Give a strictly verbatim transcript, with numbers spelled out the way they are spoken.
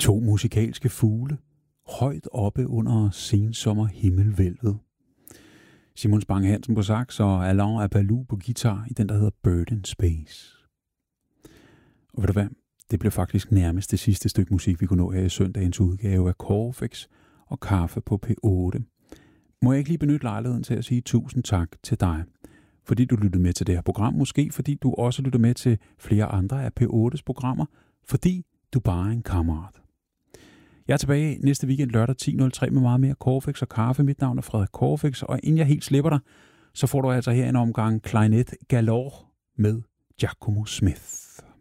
To musikalske fugle, højt oppe under sensommer himmelvælvet. Simon Spang Hansen på sax og Alain Abalou på guitar i den, der hedder Bird in Space. Og ved du hvad? Det blev faktisk nærmest det sidste stykke musik, vi kunne nå her i søndagens udgave af Corfix og Kaffe på P otte. Må jeg ikke lige benytte lejligheden til at sige tusind tak til dig, fordi du lyttede med til det her program, måske fordi du også lyttede med til flere andre af P ottes programmer, fordi du bare er en kammerat. Jeg er tilbage næste weekend lørdag ti nul tre med meget mere Corfix og Kaffe. Mit navn er Frederik Corfix, og inden jeg helt slipper dig, så får du altså her en omgang Klarinet Galore med Giacomo Smith.